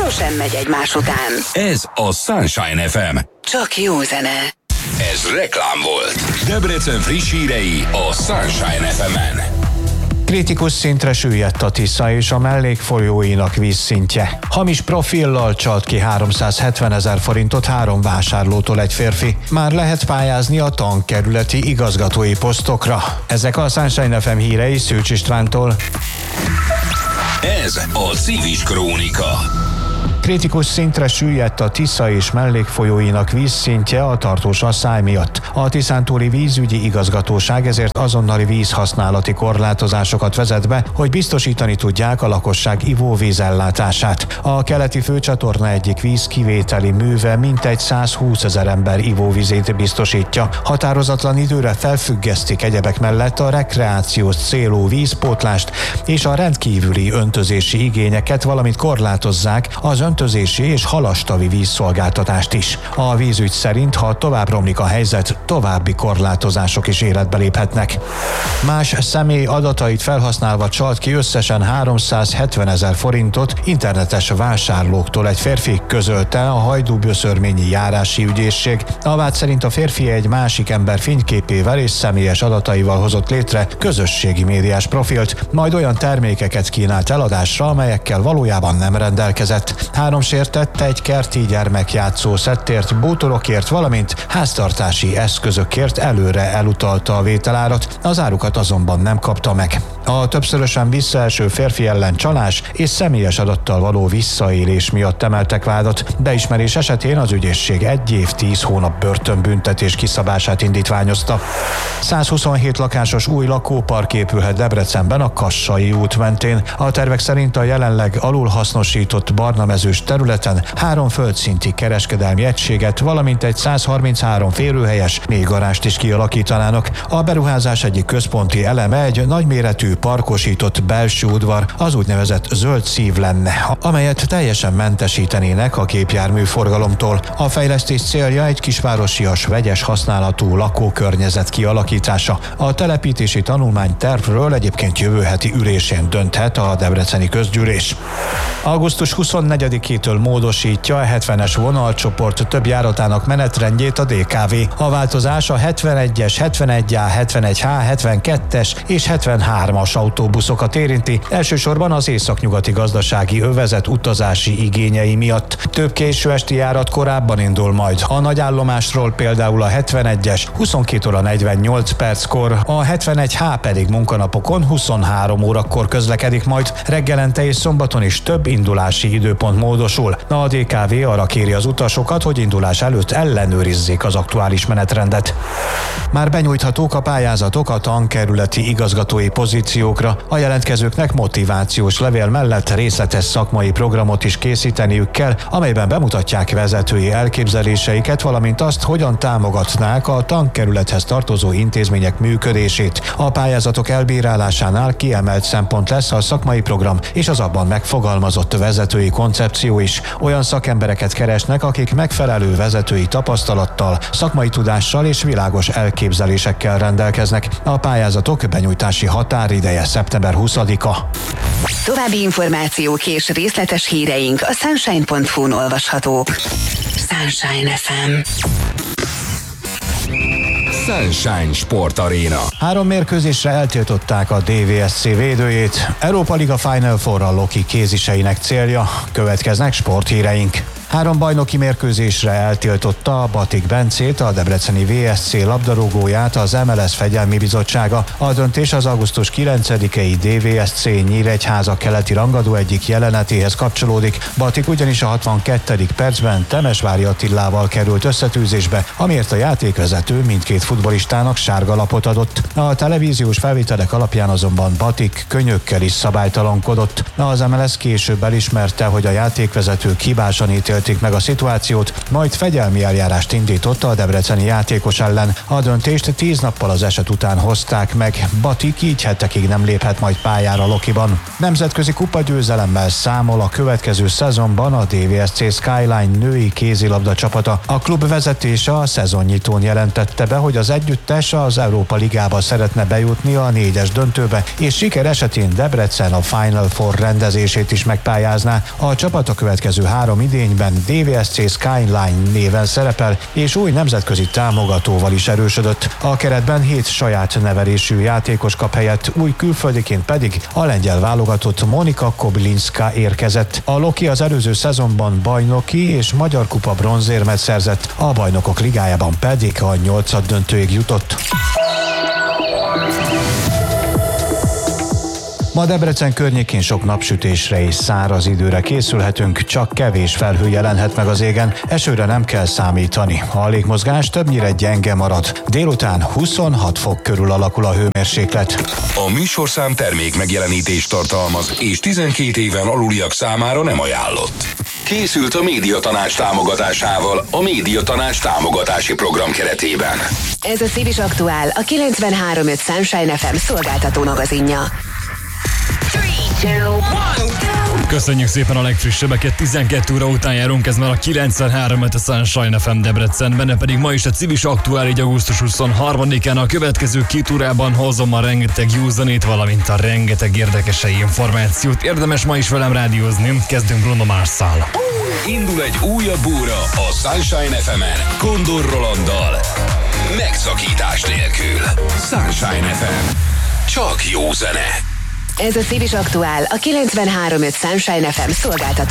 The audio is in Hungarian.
sosem megy egymás után. Ez a Sunshine FM. Csak jó zene. Ez reklám volt. Debrecen friss hírei a Sunshine FM-en. Kritikus szintre süllyedt a Tisza és a mellékfolyóinak vízszintje. Hamis profillal csalt ki 370 000 forintot 3 vásárlótól egy férfi. Már lehet pályázni a tankerületi igazgatói posztokra. Ezek a Sunshine FM hírei Szűcs Istvántól. Ez a Civis Krónika. Kritikus szintre süllyedt a Tisza és mellékfolyóinak vízszintje a tartós asszály miatt. A Tiszántúli vízügyi igazgatóság ezért azonnali vízhasználati korlátozásokat vezet be, hogy biztosítani tudják a lakosság ivóvízellátását. A keleti főcsatorna egyik vízkivételi műve mintegy 120 000 ember ivóvizét biztosítja. Határozatlan időre felfüggesztik egyebek mellett a rekreációs célú vízpótlást és a rendkívüli öntözési igényeket, valamint korlátozzák az öntözési és halastavi vízszolgáltatást is. A vízügy szerint, ha tovább romlik a helyzet, további korlátozások is életbe léphetnek. Más személy adatait felhasználva csalt ki összesen 370 000 forintot internetes vásárlóktól egy férfi, közölte a Hajdúböszörményi járási ügyészség. A vád szerint a férfi egy másik ember fényképével és személyes adataival hozott létre közösségi médiás profilt, majd olyan termékeket kínált eladásra, amelyekkel valójában nem rendelkezett. 3 sértett egy kerti gyermekjátszó szettért, bútorokért, valamint háztartási eszközökért előre elutalta a vételárat, az árukat azonban nem kapta meg. A többszörösen visszaeső férfi ellen csalás és személyes adattal való visszaélés miatt emeltek vádat. Beismerés esetén az ügyészség 1 év 10 hónap börtönbüntetés kiszabását indítványozta. 127 lakásos új lakópark épülhet Debrecenben a Kassai út mentén. A tervek szerint a jelenleg alulhasznosított barnamezős területen 3 földszinti kereskedelmi egységet, valamint egy 133 férőhelyes mélygarást is kialakítanának. A beruházás egyik központi eleme egy nagyméretű parkosított belső udvar, az úgynevezett zöld szív lenne, amelyet teljesen mentesítenének a gépjármű forgalomtól. A fejlesztés célja egy kisvárosias, vegyes használatú lakókörnyezet kialakítása. A telepítési tanulmány tervről egyébként jövő heti ülésén dönthet a debreceni közgyűlés. Augusztus 24-től módosítja a 70-es vonalcsoport több járatának menetrendjét a DKV. A változás a 71-es, 71A, 71H, 72-es és 73-as autóbuszokat érinti, elsősorban az északnyugati gazdasági övezet utazási igényei miatt. Több késő esti járat korábban indul majd. A nagyállomásról például a 71-es 22 óra 48 perckor, a 71H pedig munkanapokon 23 órakor közlekedik majd. Reggelente és szombaton is több indulási időpont módosul. A DKV arra kéri az utasokat, hogy indulás előtt ellenőrizzék az aktuális menetrendet. Már benyújthatók a pályázatok a tankerületi igazgatói pozíciókra. A jelentkezőknek motivációs levél mellett részletes szakmai programot is készíteniük kell, amelyben bemutatják vezetői elképzeléseiket, valamint azt, hogyan támogatnák a tankerülethez tartozó intézmények működését. A pályázatok elbírálásánál kiemelt szempont lesz a szakmai program és az abban megfogalmazott vezetői koncepció is. Olyan szakembereket keresnek, akik megfelelő vezetői tapasztalattal, szakmai tudással és világos elképzelésekkel rendelkeznek. A pályázatok benyújtási határideje szeptember 20-a. További információk és részletes híreink a sunshine.hu-n olvashatók. Sunshine FM. Sunshine Sport Arena. 3 mérkőzésre eltiltották a DVSC védőjét. Európa Liga Final Four-a Loki kéziseinek célja. Következnek sporthíreink. 3 bajnoki mérkőzésre eltiltotta a Batik Bencét, a debreceni VSC labdarúgóját az MLS Fegyelmi Bizottsága. A döntés az augusztus 9-i DVSC Nyíregyháza keleti rangadó egyik jelenetéhez kapcsolódik. Batik ugyanis a 62. percben Temesvári Attilával került összetűzésbe, amiért a játékvezető mindkét futballistának sárga lapot adott. A televíziós felvételek alapján azonban Batik könyökkel is szabálytalankodott. Az MLS később elismerte, hogy a játékvezető hibásan ítélt ítélték meg a szituációt, majd fegyelmi eljárást indította a debreceni játékos ellen. A döntést 10 nappal az eset után hozták meg. Batik így hetekig nem léphet majd pályára Lokiban. Nemzetközi kupagyőzelemmel számol a következő szezonban a DVSC Skyline női kézilabda csapata. A klub vezetése a szezonnyitón jelentette be, hogy az együttes az Európa Ligába szeretne bejutni a 4-es döntőbe, és siker esetén Debrecen a Final Four rendezését is megpályázná. A csapat a következő 3 idényben DVSC Skyline néven szerepel, és új nemzetközi támogatóval is erősödött. A keretben 7 saját nevelésű játékos kap helyett, új külföldiként pedig a lengyel válogatott Monika Kobylinska érkezett. A Loki az előző szezonban bajnoki és Magyar Kupa bronzérmet szerzett, a Bajnokok Ligájában pedig a 8. döntőig jutott. Ma Debrecen környékén sok napsütésre és száraz időre készülhetünk, csak kevés felhő jelenhet meg az égen, esőre nem kell számítani. A légmozgás többnyire gyenge marad. Délután 26 fok körül alakul a hőmérséklet. A műsorszám termék megjelenítést tartalmaz, és 12 éven aluliak számára nem ajánlott. Készült a Médiatanács támogatásával a Médiatanács támogatási program keretében. Ez a Civis Aktuál, a 93.5 Sunshine FM szolgáltató magazinja. Köszönjük szépen a legfrissebbeket, 12 óra után járunk, ez már a 93.5 a Sunshine FM Debrecen, benne pedig ma is a Civis Aktuál, így augusztus 23-án a következő 2 órában hozom a rengeteg józanét, valamint a rengeteg érdekes információt. Érdemes ma is velem rádiózni, kezdünk Bruno Marsszal. Indul egy újabb óra a Sunshine FM-en Kondor Rolanddal. Megszakítás nélkül. Sunshine FM. Csak jó zene. Ez a Civis Aktuál, a 93.5 Sunshine FM szolgáltató